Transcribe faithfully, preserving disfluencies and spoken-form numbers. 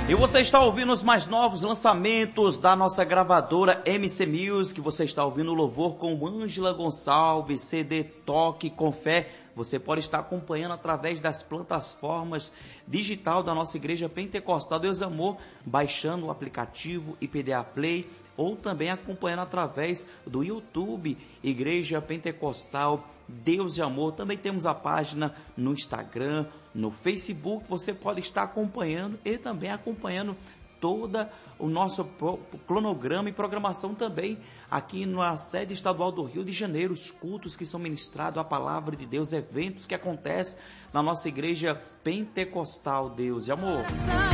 E você está ouvindo os mais novos lançamentos da nossa gravadora M C Music. Você está ouvindo o louvor com Ângela Gonçalves, C D Toque com Fé. Você pode estar acompanhando através das plataformas digital da nossa Igreja Pentecostal Deus e Amor, baixando o aplicativo I P D A Play, ou também acompanhando através do YouTube Igreja Pentecostal Deus e Amor. Também temos a página no Instagram, no Facebook. Você pode estar acompanhando e também acompanhando todo o nosso cronograma e programação também aqui na sede estadual do Rio de Janeiro, os cultos que são ministrados, a palavra de Deus, eventos que acontecem na nossa Igreja Pentecostal Deus e Amor.